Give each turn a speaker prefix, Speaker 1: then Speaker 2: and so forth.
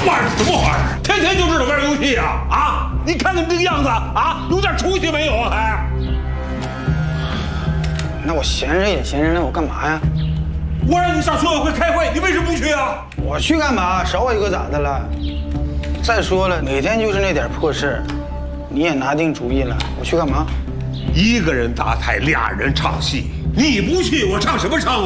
Speaker 1: 玩什么玩意儿？天天就知道玩游戏啊！啊！你看你们这个样子啊，有点出息没有啊？还？
Speaker 2: 那我闲着也闲着，那我干嘛呀？
Speaker 1: 我让你上村委会开会，你为什么不去啊？
Speaker 2: 我去干嘛？少我一个咋的了？再说了，每天就是那点破事，你也拿定主意了，我去干嘛？
Speaker 1: 一个人搭台，俩人唱戏，你不去，我唱什么唱？